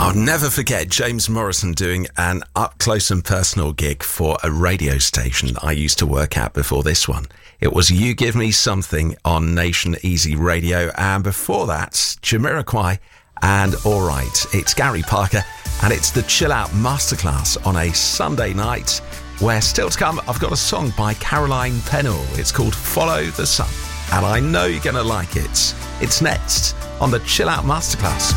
I'll never forget James Morrison doing an up-close and personal gig for a radio station I used to work at before this one. It was You Give Me Something on Nation Easy Radio, and before that, Jamiroquai and All Right. It's Gary Parker, and it's the Chill Out Masterclass on a Sunday night, where still to come, I've got a song by Caroline Pennell. It's called Follow the Sun, and I know you're going to like it. It's next on the Chill Out Masterclass.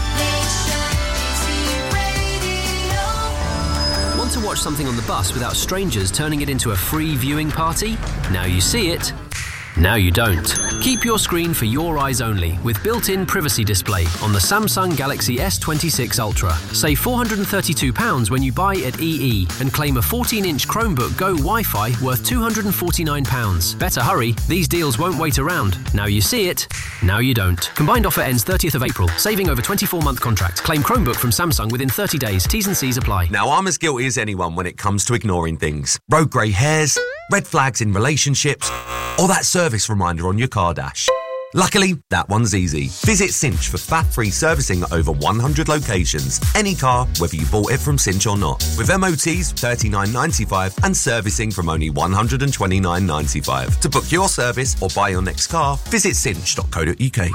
Want to watch something on the bus without strangers turning it into a free viewing party? Now you see it. Now you don't. Keep your screen for your eyes only with built-in privacy display on the Samsung Galaxy S26 Ultra. Save £432 when you buy at EE and claim a 14-inch Chromebook Go Wi-Fi worth £249. Better hurry, these deals won't wait around. Now you see it, now you don't. Combined offer ends 30th of April, saving over 24-month contract. Claim Chromebook from Samsung within 30 days. T's and C's apply. Now I'm as guilty as anyone when it comes to ignoring things. Road grey hairs, red flags in relationships, or that service reminder on your car dash. Luckily, that one's easy. Visit Cinch for fat-free servicing at over 100 locations. Any car, whether you bought it from Cinch or not. With MOTs $39.95 and servicing from only $129.95. To book your service or buy your next car, visit cinch.co.uk.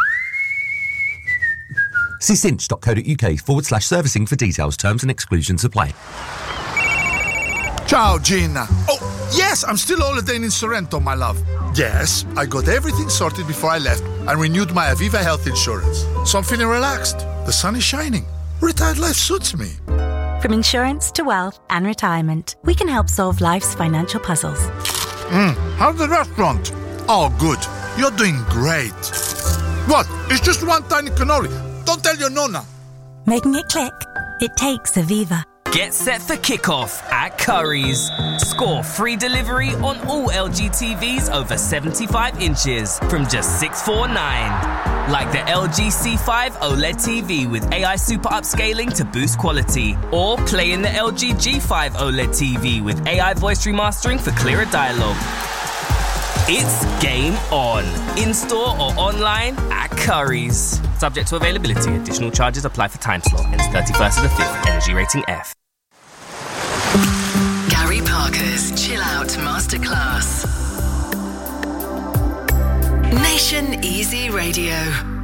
See cinch.co.uk/servicing for details, terms and exclusions apply. Ciao, Gina. Oh, yes, I'm still holidaying in Sorrento, my love. Yes, I got everything sorted before I left and renewed my Aviva health insurance. So I'm feeling relaxed. The sun is shining. Retired life suits me. From insurance to wealth and retirement, we can help solve life's financial puzzles. How's the restaurant? Oh, good. You're doing great. What? It's just one tiny cannoli. Don't tell your nonna. Making it click? It takes Aviva. Get set for kickoff at Currys. Score free delivery on all LG TVs over 75 inches from just $649. Like the LG C5 OLED TV with AI Super Upscaling to boost quality. Or play in the LG G5 OLED TV with AI voice remastering for clearer dialogue. It's game on. In-store or online at Currys. Subject to availability. Additional charges apply for time slot. Ends 31st of the 5th. Energy rating F. Gary Parker's Chill Out Masterclass. Nation Easy Radio.